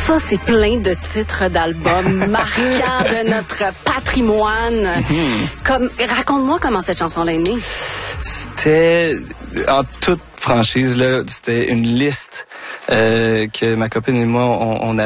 Ça, c'est plein de titres d'albums marquants de notre patrimoine. Raconte-moi comment cette chanson-là est née. C'était, en toute franchise, là, c'était une liste que ma copine et moi, on